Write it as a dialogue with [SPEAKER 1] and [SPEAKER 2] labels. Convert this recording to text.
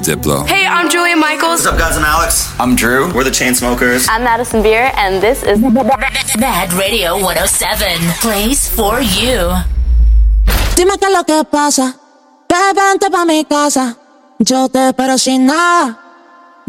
[SPEAKER 1] Diplo.
[SPEAKER 2] Hey, I'm Julia Michaels.
[SPEAKER 3] What's up, guys? I'm Alex.
[SPEAKER 4] I'm Drew.
[SPEAKER 3] We're the Chainsmokers.
[SPEAKER 5] I'm Madison Beer, and this is
[SPEAKER 6] Bad Radio 107 plays for you.
[SPEAKER 7] Dime qué es lo que pasa, ve, vente pa' mi casa. Yo te espero sin nada.